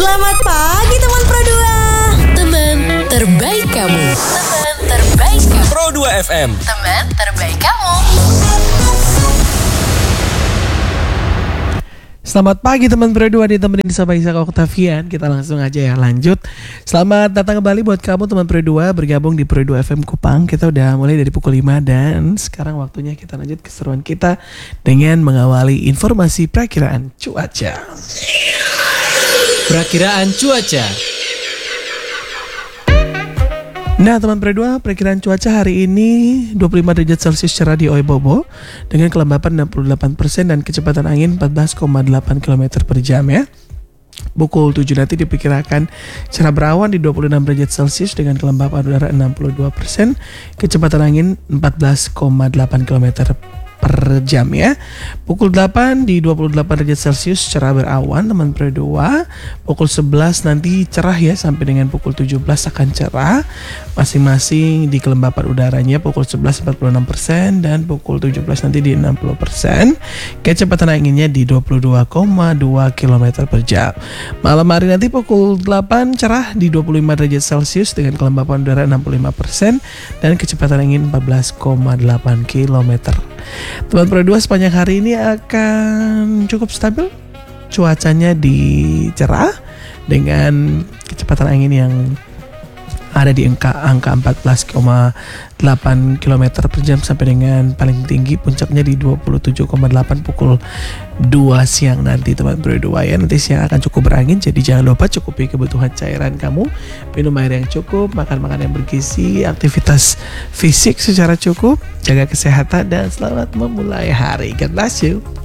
Selamat pagi teman Pro 2. Teman terbaik kamu. Teman terbaik kamu. Pro 2 FM. Teman terbaik kamu. Selamat pagi teman Pro 2, ditemenin sama Isak Octavian. Kita langsung aja ya lanjut. Selamat datang kembali buat kamu teman Pro 2 bergabung di Pro 2 FM Kupang. Kita udah mulai dari pukul 5 dan sekarang waktunya kita lanjut keseruan kita dengan mengawali informasi perakiraan cuaca. Perakiraan cuaca. Nah teman Pro 2, perakiraan cuaca hari ini 25 derajat Celcius cerah di Oebobo dengan kelembapan 68% dan kecepatan angin 14,8 km per jam ya. Pukul 7 nanti diperkirakan cerah berawan di 26 derajat Celcius dengan kelembapan udara 62%, kecepatan angin 14,8 km per jam ya. Pukul 8 di 28 derajat Celcius cerah berawan teman Pro 2. Pukul 11 nanti cerah ya sampai dengan pukul 17 akan cerah. Masing-masing di kelembapan udaranya pukul 11 46% dan pukul 17 nanti di 60%. Kecepatan anginnya di 22,2 km per jam. Malam hari nanti pukul 8 cerah di 25 derajat Celcius dengan kelembapan udara 65% dan kecepatan angin 14,8 km. Teman Pro 2, sepanjang hari ini akan cukup stabil. Cuacanya di cerah dengan kecepatan angin yang ada di angka 14,8 km per jam sampai dengan paling tinggi puncaknya di 27,8 pukul 2 siang nanti teman Pro 2 ya. Nanti siang akan cukup berangin, jadi jangan lupa cukupi kebutuhan cairan kamu, minum air yang cukup, makan yang bergizi, aktivitas fisik secara cukup, jaga kesehatan dan selamat memulai hari. God bless you.